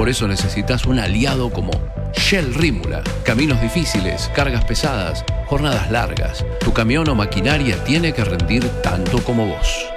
Por eso necesitas un aliado como Shell Rímula. Caminos difíciles, cargas pesadas, jornadas largas. Tu camión o maquinaria tiene que rendir tanto como vos.